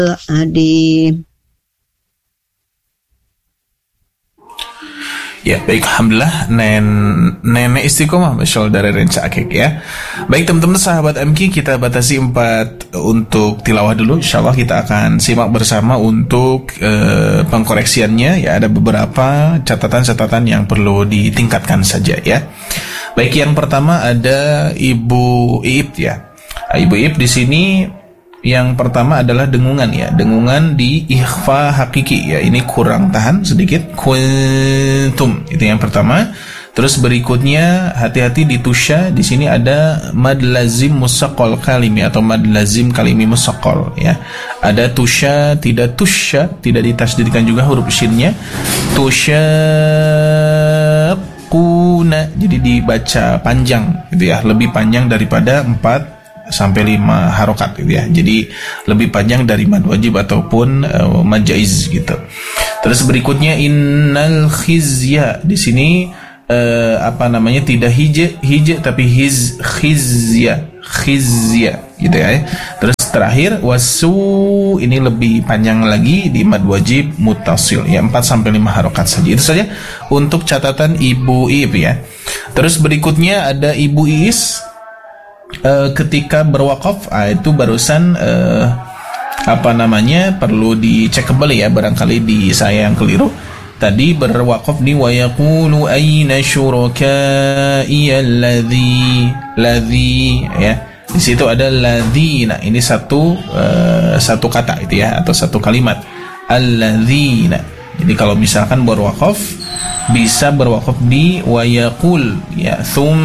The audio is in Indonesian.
Adim. Ya, baik, alhamdulillah nenek istiqomah masyaallah dari Renca Akik ya. Baik teman-teman sahabat MQ, kita batasi 4 untuk tilawah dulu. Insyaallah kita akan simak bersama untuk pengkoreksiannya ya. Ada beberapa catatan-catatan yang perlu ditingkatkan saja ya. Baik, yang pertama ada Ibu Iip ya. Ibu Iip di sini yang pertama adalah dengungan ya, dengungan di ikhfa hakiki ya, ini kurang tahan sedikit. Kuntum itu yang pertama. Terus berikutnya hati-hati di tusya, di sini ada mad lazim musaqqal kalimi atau mad lazim kalimi musaqqal ya. Ada tusya, tidak tusya, tidak ditasdidkan juga huruf shinnya. Tusya kuna, jadi dibaca panjang gitu ya, lebih panjang daripada 4 sampai 5 harokat gitu ya. Jadi lebih panjang dari mad wajib ataupun mad jaiz gitu. Terus berikutnya innal khizya, di sini tidak hije tapi khizya gitu ya. Terus terakhir wasu, ini lebih panjang lagi di mad wajib muttasil ya, 4 sampai 5 harokat saja. Itu saja untuk catatan Ibu Iip ya. Terus berikutnya ada Ibu Iis. Ketika berwakaf itu barusan perlu dicek kembali ya, barangkali di saya yang keliru. Tadi berwakaf di wa yaqulu ayna syuraka'i alladzi ya. Di situ ada ladzina, ini satu kata itu ya, atau satu kalimat alladzina. Jadi kalau misalkan berwakaf bisa berwakaf di wa yaqul ya,